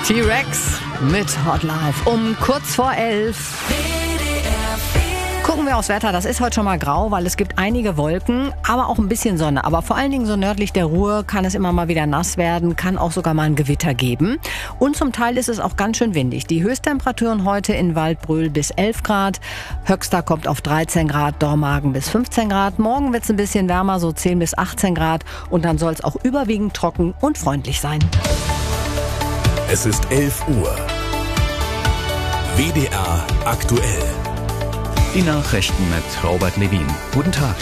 T-Rex mit Hot Love um kurz vor 11. Gucken wir aufs Wetter. Das ist heute schon mal grau, weil es gibt einige Wolken, aber auch ein bisschen Sonne. Aber vor allen Dingen so nördlich der Ruhr kann es immer mal wieder nass werden, kann auch sogar mal ein Gewitter geben. Und zum Teil ist es auch ganz schön windig. Die Höchsttemperaturen heute in Waldbröl bis 11 Grad. Höchster kommt auf 13 Grad, Dormagen bis 15 Grad. Morgen wird es ein bisschen wärmer, so 10 bis 18 Grad. Und dann soll es auch überwiegend trocken und freundlich sein. Es ist 11 Uhr. WDR aktuell. Die Nachrichten mit Robert Levin. Guten Tag.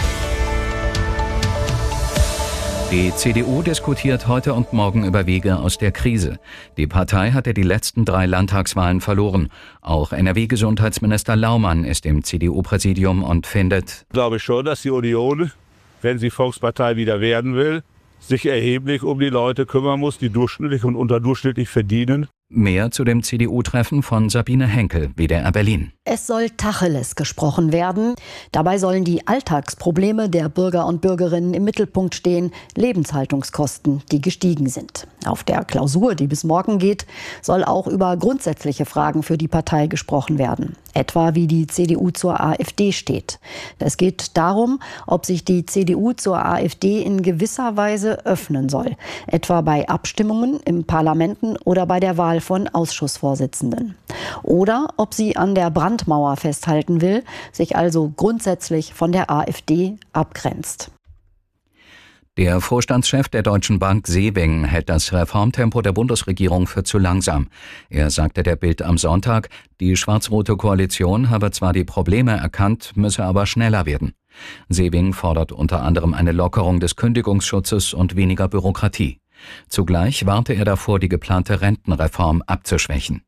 Die CDU diskutiert heute und morgen über Wege aus der Krise. Die Partei hatte die letzten 3 Landtagswahlen verloren. Auch NRW-Gesundheitsminister Laumann ist im CDU-Präsidium und findet: Ich glaube schon, dass die Union, wenn sie Volkspartei wieder werden will, sich erheblich um die Leute kümmern muss, die durchschnittlich und unterdurchschnittlich verdienen. Mehr zu dem CDU-Treffen von Sabine Henkel, WDR Berlin. Es soll Tacheles gesprochen werden. Dabei sollen die Alltagsprobleme der Bürger und Bürgerinnen im Mittelpunkt stehen, Lebenshaltungskosten, die gestiegen sind. Auf der Klausur, die bis morgen geht, soll auch über grundsätzliche Fragen für die Partei gesprochen werden. Etwa wie die CDU zur AfD steht. Es geht darum, ob sich die CDU zur AfD in gewisser Weise öffnen soll. Etwa bei Abstimmungen im Parlamenten oder bei der Wahl von Ausschussvorsitzenden. Oder ob sie an der Brandmauer festhalten will, sich also grundsätzlich von der AfD abgrenzt. Der Vorstandschef der Deutschen Bank Sewing hält das Reformtempo der Bundesregierung für zu langsam. Er sagte der Bild am Sonntag, die schwarz-rote Koalition habe zwar die Probleme erkannt, müsse aber schneller werden. Sewing fordert unter anderem eine Lockerung des Kündigungsschutzes und weniger Bürokratie. Zugleich warnte er davor, die geplante Rentenreform abzuschwächen.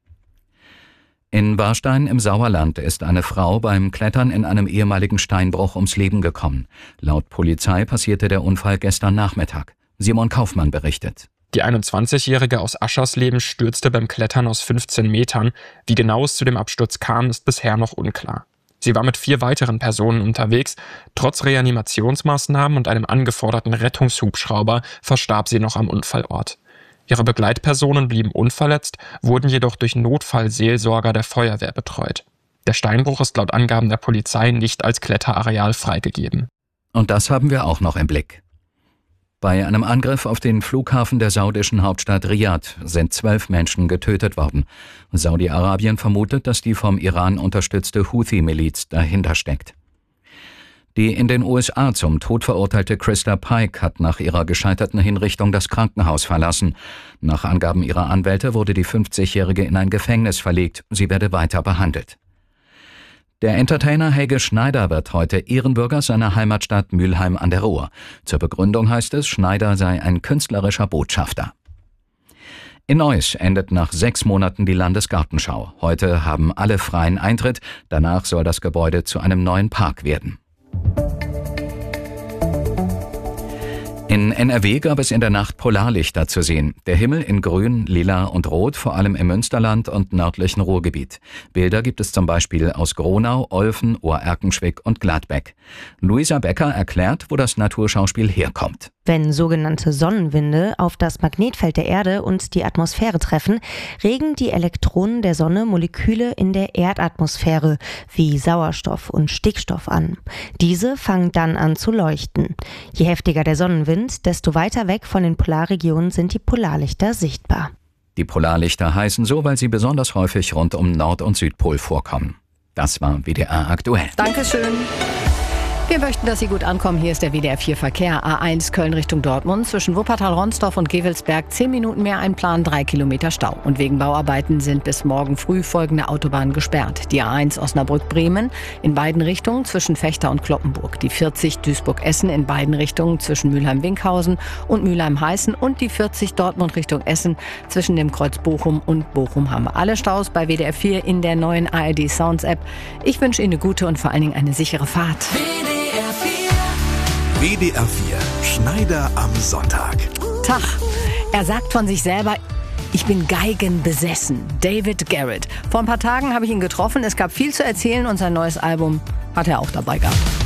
In Warstein im Sauerland ist eine Frau beim Klettern in einem ehemaligen Steinbruch ums Leben gekommen. Laut Polizei passierte der Unfall gestern Nachmittag. Simon Kaufmann berichtet. Die 21-Jährige aus Aschersleben stürzte beim Klettern aus 15 Metern. Wie genau es zu dem Absturz kam, ist bisher noch unklar. Sie war mit 4 weiteren Personen unterwegs. Trotz Reanimationsmaßnahmen und einem angeforderten Rettungshubschrauber verstarb sie noch am Unfallort. Ihre Begleitpersonen blieben unverletzt, wurden jedoch durch Notfallseelsorger der Feuerwehr betreut. Der Steinbruch ist laut Angaben der Polizei nicht als Kletterareal freigegeben. Und das haben wir auch noch im Blick. Bei einem Angriff auf den Flughafen der saudischen Hauptstadt Riad sind 12 Menschen getötet worden. Saudi-Arabien vermutet, dass die vom Iran unterstützte Houthi-Miliz dahinter steckt. Die in den USA zum Tod verurteilte Krista Pike hat nach ihrer gescheiterten Hinrichtung das Krankenhaus verlassen. Nach Angaben ihrer Anwälte wurde die 50-Jährige in ein Gefängnis verlegt. Sie werde weiter behandelt. Der Entertainer Helge Schneider wird heute Ehrenbürger seiner Heimatstadt Mülheim an der Ruhr. Zur Begründung heißt es, Schneider sei ein künstlerischer Botschafter. In Neuss endet nach 6 Monaten die Landesgartenschau. Heute haben alle freien Eintritt. Danach soll das Gebäude zu einem neuen Park werden. In NRW gab es in der Nacht Polarlichter zu sehen. Der Himmel in Grün, Lila und Rot, vor allem im Münsterland und nördlichen Ruhrgebiet. Bilder gibt es zum Beispiel aus Gronau, Olfen, Ohr-Erkenschwick und Gladbeck. Luisa Becker erklärt, wo das Naturschauspiel herkommt. Wenn sogenannte Sonnenwinde auf das Magnetfeld der Erde und die Atmosphäre treffen, regen die Elektronen der Sonne Moleküle in der Erdatmosphäre wie Sauerstoff und Stickstoff an. Diese fangen dann an zu leuchten. Je heftiger der Sonnenwind, desto weiter weg von den Polarregionen sind die Polarlichter sichtbar. Die Polarlichter heißen so, weil sie besonders häufig rund um Nord- und Südpol vorkommen. Das war WDR aktuell. Dankeschön. Wir möchten, dass Sie gut ankommen. Hier ist der WDR 4 Verkehr. A1 Köln Richtung Dortmund. Zwischen Wuppertal-Ronsdorf und Gevelsberg 10 Minuten mehr einplanen, 3 Kilometer Stau. Und wegen Bauarbeiten sind bis morgen früh folgende Autobahnen gesperrt. Die A1 Osnabrück-Bremen in beiden Richtungen zwischen Vechta und Cloppenburg. Die 40 Duisburg-Essen in beiden Richtungen zwischen Mülheim-Winkhausen und Mülheim-Heißen. Und die 40 Dortmund Richtung Essen zwischen dem Kreuz Bochum und Bochum-Hamm. Alle Staus bei WDR 4 in der neuen ARD Sounds App. Ich wünsche Ihnen eine gute und vor allen Dingen eine sichere Fahrt. WDR 4 Schneider am Sonntag. Tag. Er sagt von sich selber, ich bin geigenbesessen. David Garrett. Vor ein paar Tagen habe ich ihn getroffen. Es gab viel zu erzählen und sein neues Album hat er auch dabei gehabt.